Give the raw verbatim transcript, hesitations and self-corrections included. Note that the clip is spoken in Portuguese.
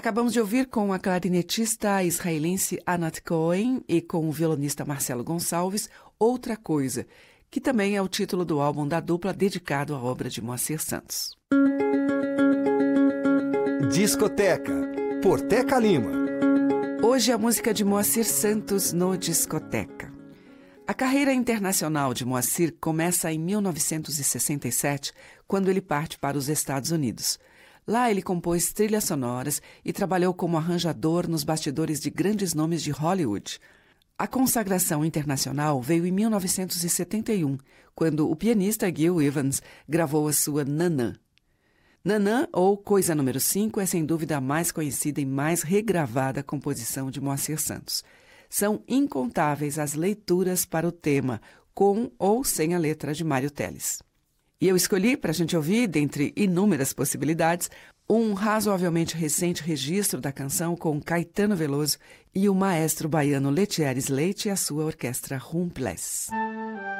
Acabamos de ouvir com a clarinetista israelense Anat Cohen e com o violonista Marcelo Gonçalves, Outra Coisa, que também é o título do álbum da dupla dedicado à obra de Moacir Santos. Discoteca, por Teca Lima. Hoje a música de Moacir Santos no Discoteca. A carreira internacional de Moacir começa em mil novecentos e sessenta e sete, quando ele parte para os Estados Unidos. Lá ele compôs trilhas sonoras e trabalhou como arranjador nos bastidores de grandes nomes de Hollywood. A consagração internacional veio em mil novecentos e setenta e um, quando o pianista Gil Evans gravou a sua Nanã. Nanã, ou Coisa Número cinco, é sem dúvida a mais conhecida e mais regravada composição de Moacir Santos. São incontáveis as leituras para o tema, com ou sem a letra de Mário Teles. E eu escolhi, para a gente ouvir, dentre inúmeras possibilidades, um razoavelmente recente registro da canção com Caetano Veloso e o maestro baiano Letieres Leite e a sua orquestra Rumples.